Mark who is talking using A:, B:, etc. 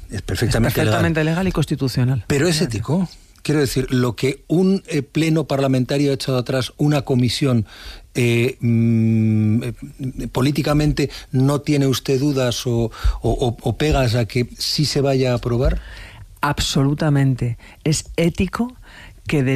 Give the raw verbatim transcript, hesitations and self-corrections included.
A: es perfectamente,
B: es perfectamente legal.
A: legal.
B: legal y constitucional.
A: Pero es ético. Quiero decir, lo que un eh, pleno parlamentario ha echado atrás, una comisión, eh, mm, eh, políticamente, ¿no tiene usted dudas o, o, o pegas a que sí se vaya a aprobar?
B: Absolutamente. Es ético que de